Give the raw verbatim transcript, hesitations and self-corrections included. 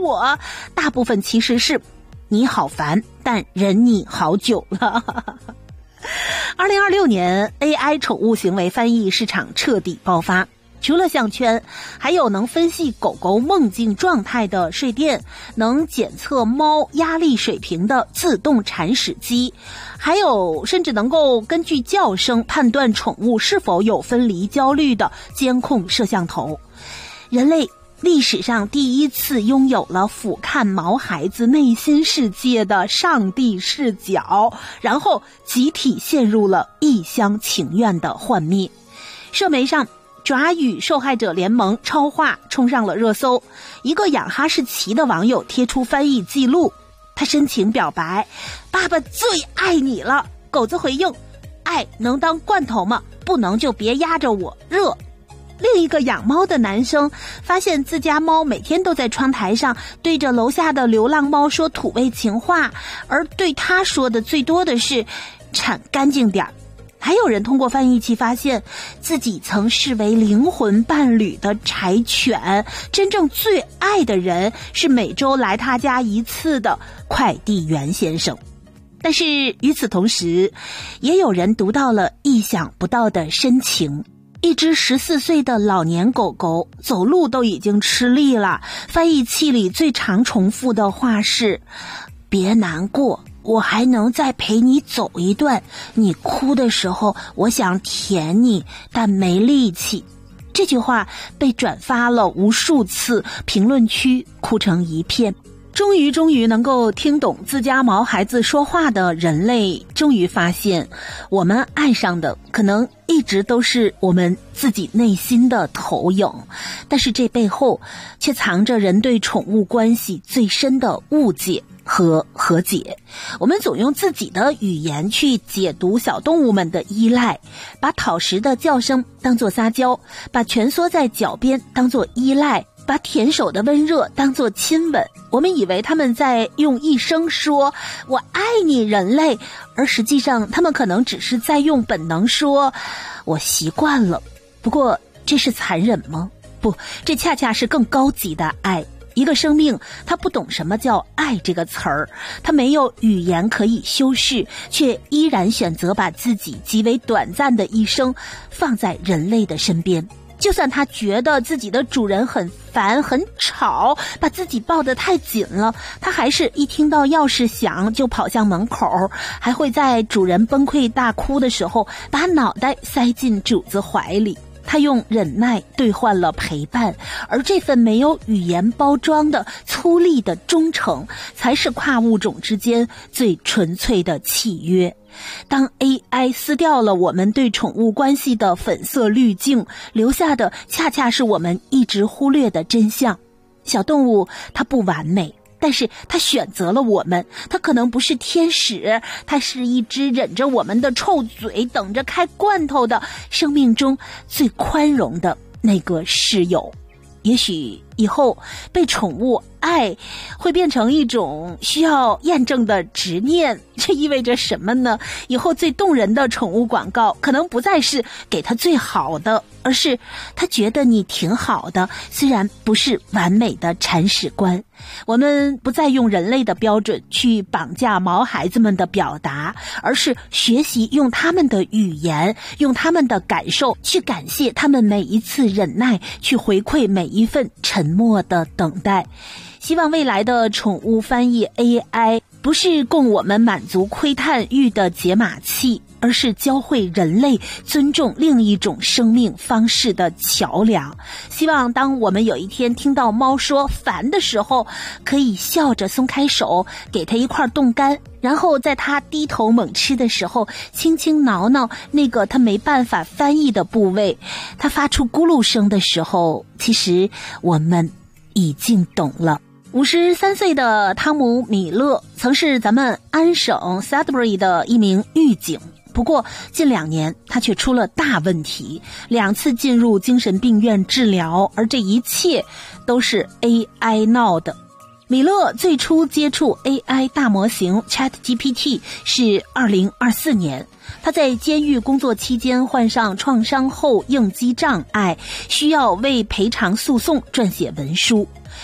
我，大部分其实是你好烦，但忍你好久了。二零二六年 A I 宠物行为翻译市场彻底爆发，除了项圈，还有能分析狗狗梦境状态的睡垫，能检测猫压力水平的自动铲屎机，还有甚至能够根据叫声判断宠物是否有分离焦虑的监控摄像头。人类历史上第一次拥有了俯瞰毛孩子内心世界的上帝视角，然后集体陷入了一厢情愿的幻灭。社媒上，爪语受害者联盟超话冲上了热搜，一个养哈士奇的网友贴出翻译记录，他深情表白：爸爸最爱你了。狗子回应：爱能当罐头吗？不能就别压着我，热。另一个养猫的男生发现自家猫每天都在窗台上对着楼下的流浪猫说土味情话，而对他说的最多的是铲干净点儿。还有人通过翻译器发现自己曾视为灵魂伴侣的柴犬，真正最爱的人是每周来他家一次的快递员先生。但是与此同时，也有人读到了意想不到的深情。一只十四岁的老年狗狗走路都已经吃力了，翻译器里最常重复的话是：别难过，我还能再陪你走一段，你哭的时候我想舔你，但没力气。这句话被转发了无数次，评论区哭成一片。终于终于能够听懂自家毛孩子说话的人类，终于发现我们爱上的可能一直都是我们自己内心的投影，但是这背后却藏着人对宠物关系最深的误解和和解。我们总用自己的语言去解读小动物们的依赖，把讨食的叫声当作撒娇，把蜷缩在脚边当作依赖，把舔手的温热当作亲吻。我们以为他们在用一生说我爱你人类，而实际上他们可能只是在用本能说我习惯了。不过这是残忍吗？不，这恰恰是更高级的爱。一个生命，它不懂什么叫爱这个词儿，它没有语言可以修饰，却依然选择把自己极为短暂的一生放在人类的身边。就算他觉得自己的主人很烦很吵，把自己抱得太紧了，他还是一听到钥匙响就跑向门口，还会在主人崩溃大哭的时候把脑袋塞进主子怀里。他用忍耐兑换了陪伴，而这份没有语言包装的粗粝的忠诚，才是跨物种之间最纯粹的契约。当 A I 撕掉了我们对宠物关系的粉色滤镜，留下的恰恰是我们一直忽略的真相。小动物它不完美，但是它选择了我们，它可能不是天使，它是一只忍着我们的臭嘴等着开罐头的生命中最宽容的那个室友。也许以后被宠物爱会变成一种需要验证的执念，这意味着什么呢？以后最动人的宠物广告可能不再是给它最好的，而是它觉得你挺好的，虽然不是完美的铲屎官。我们不再用人类的标准去绑架毛孩子们的表达，而是学习用他们的语言，用他们的感受去感谢他们每一次忍耐，去回馈每一份沉默的等待。希望未来的宠物翻译 A I 不是供我们满足窥探欲的解码器，而是教会人类尊重另一种生命方式的桥梁。希望当我们有一天听到猫说烦的时候，可以笑着松开手，给它一块冻干，然后在它低头猛吃的时候，轻轻挠挠那个它没办法翻译的部位。它发出咕噜声的时候，其实我们已经懂了。五十三岁的汤姆·米勒曾是咱们安省 Sudbury 的一名狱警，不过近两年他却出了大问题，两次进入精神病院治疗，而这一切都是 A I 闹的。米勒最初接触 A I 大模型 ChatGPT 是二零二四年，他在监狱工作期间患上创伤后应激障碍，需要为赔偿诉讼撰写文书。